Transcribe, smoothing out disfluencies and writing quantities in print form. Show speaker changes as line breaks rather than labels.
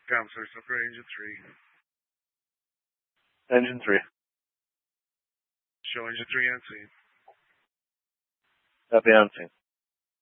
Com source for engine 3.
Engine 3.
Show engine 3 on scene.
Copy on scene.